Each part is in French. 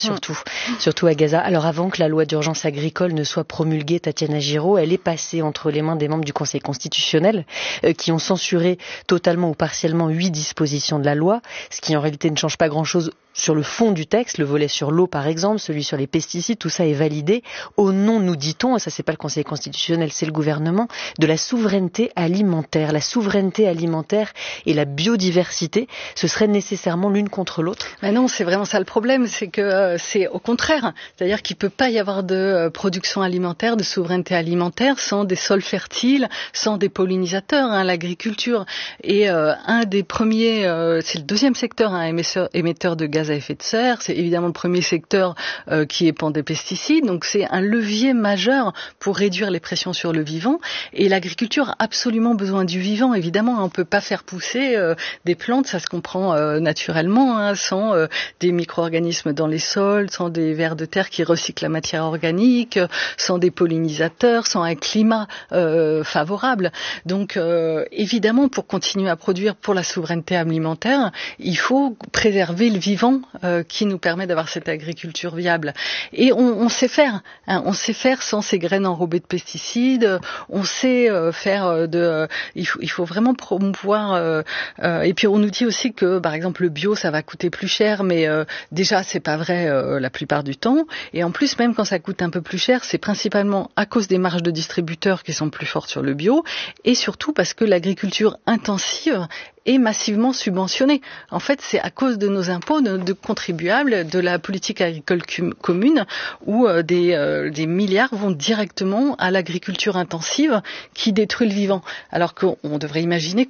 surtout à Gaza. Alors avant que la loi d'urgence agricole ne soit promulguée, Tatiana Giraud, elle est passée entre les mains des membres du Conseil constitutionnel qui ont censuré totalement ou partiellement 8 dispositions de la loi, ce qui en réalité ne change pas grand-chose sur le fond du texte, le volet sur l'eau par exemple, celui sur les pesticides, tout ça est validé au nom, nous dit-on, et ça c'est pas le Conseil constitutionnel, c'est le gouvernement, de la souveraineté alimentaire. La souveraineté alimentaire et la biodiversité, ce serait nécessairement l'une contre l'autre? Mais non, c'est vraiment ça le problème, c'est que c'est au contraire, c'est-à-dire qu'il peut pas y avoir de production alimentaire, de souveraineté alimentaire sans des sols fertiles, sans des pollinisateurs, l'agriculture est un des premiers, c'est le deuxième secteur émetteur de gaz à effet de serre, c'est évidemment le premier secteur qui épand des pesticides, donc c'est un levier majeur pour réduire les pressions sur le vivant, et l'agriculture a absolument besoin du vivant, évidemment, on peut pas faire pousser des plantes, ça se comprend naturellement, sans des micro-organismes dans les sols, sans des vers de terre qui recyclent la matière organique, sans des pollinisateurs, sans un climat favorable. Donc évidemment, pour continuer à produire pour la souveraineté alimentaire, il faut préserver le vivant qui nous permet d'avoir cette agriculture viable. Et on sait faire, on sait faire sans ces graines enrobées de pesticides, on sait faire il faut vraiment promouvoir et puis on nous dit aussi que par exemple le bio ça va coûter plus cher, mais déjà c'est pas vrai la plupart du temps, et en plus même quand ça coûte un peu plus cher, c'est principalement à cause des marges de distributeurs qui sont plus fortes sur le bio, et surtout parce que l'agriculture intensive est massivement subventionnée. En fait, c'est à cause de nos impôts de contribuables, de la politique agricole commune, où des milliards vont directement à l'agriculture intensive qui détruit le vivant. Alors qu'on devrait imaginer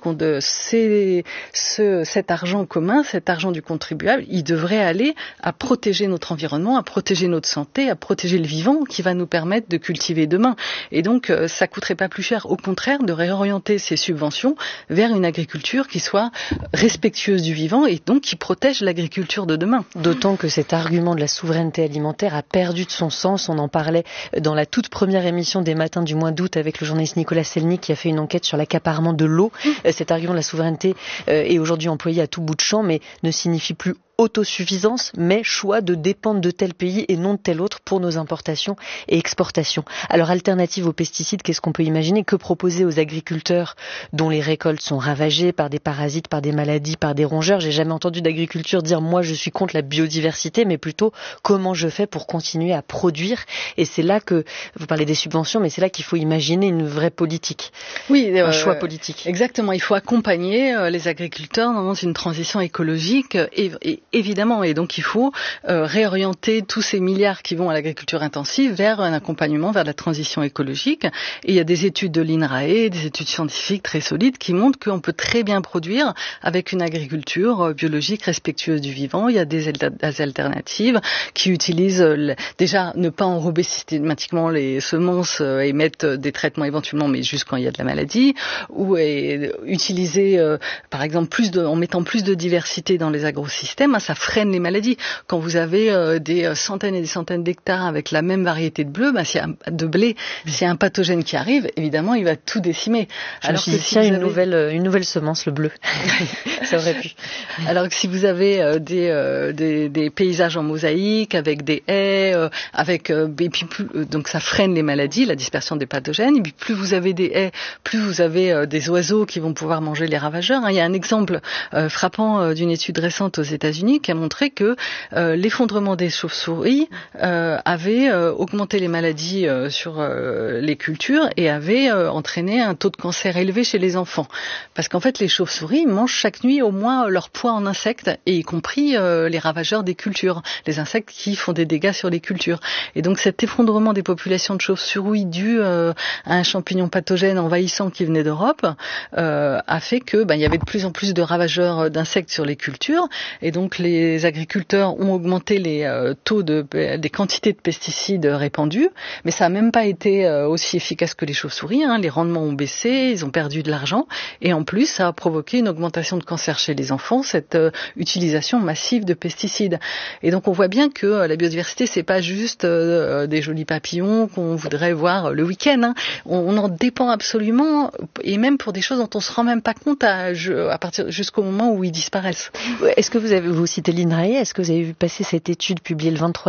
cet argent commun, cet argent du contribuable, il devrait aller à protéger notre environnement, à protéger notre santé, à protéger le vivant qui va nous permettre de cultiver demain. Et donc, ça coûterait pas plus cher, au contraire, de réorienter ces subventions vers une agriculture qui soit respectueuse du vivant et donc qui protège l'agriculture de demain. D'autant que cet argument de la souveraineté alimentaire a perdu de son sens. On en parlait dans la toute première émission des matins du mois d'août avec le journaliste Nicolas Selnik qui a fait une enquête sur l'accaparement de l'eau. Cet argument de la souveraineté est aujourd'hui employé à tout bout de champ, mais ne signifie plus autosuffisance, mais choix de dépendre de tel pays et non de tel autre pour nos importations et exportations. Alors, alternative aux pesticides, qu'est-ce qu'on peut imaginer? Que proposer aux agriculteurs dont les récoltes sont ravagées par des parasites, par des maladies, par des rongeurs? J'ai jamais entendu d'agriculture dire moi je suis contre la biodiversité, mais plutôt comment je fais pour continuer à produire. Et c'est là que, vous parlez des subventions, mais c'est là qu'il faut imaginer une vraie politique. Oui, un choix politique. Exactement, il faut accompagner les agriculteurs dans une transition écologique et évidemment, et donc il faut réorienter tous ces milliards qui vont à l'agriculture intensive vers un accompagnement vers la transition écologique. Et il y a des études de l'INRAE, des études scientifiques très solides qui montrent qu'on peut très bien produire avec une agriculture biologique respectueuse du vivant. Il y a des alternatives qui utilisent déjà ne pas enrober systématiquement les semences et mettre des traitements éventuellement, mais juste quand il y a de la maladie, ou utiliser par exemple en mettant plus de diversité dans les agrosystèmes. Ça freine les maladies. Quand vous avez des centaines et des centaines d'hectares avec la même variété de blé, s'il y a un pathogène qui arrive, évidemment, il va tout décimer. Alors que si une nouvelle semence, le bleu, ça aurait pu. Alors que si vous avez des paysages en mosaïque avec des haies, et puis donc ça freine les maladies, la dispersion des pathogènes. Et puis plus vous avez des haies, plus vous avez des oiseaux qui vont pouvoir manger les ravageurs. Il y a un exemple frappant d'une étude récente aux États-Unis qui a montré que l'effondrement des chauves-souris avait augmenté les maladies sur les cultures et avait entraîné un taux de cancer élevé chez les enfants. Parce qu'en fait, les chauves-souris mangent chaque nuit au moins leur poids en insectes, et y compris les ravageurs des cultures, les insectes qui font des dégâts sur les cultures. Et donc cet effondrement des populations de chauves-souris dû à un champignon pathogène envahissant qui venait d'Europe a fait que il y avait de plus en plus de ravageurs d'insectes sur les cultures, et donc les agriculteurs ont augmenté les taux des quantités de pesticides répandus, mais ça n'a même pas été aussi efficace que les chauves-souris. Les rendements ont baissé, ils ont perdu de l'argent, et en plus ça a provoqué une augmentation de cancer chez les enfants, cette utilisation massive de pesticides. Et donc on voit bien que la biodiversité c'est pas juste des jolis papillons qu'on voudrait voir le week-end. On en dépend absolument, et même pour des choses dont on se rend même pas compte à partir jusqu'au moment où ils disparaissent. Est-ce que vous citez l'INRAE, est-ce que vous avez vu passer cette étude publiée le 23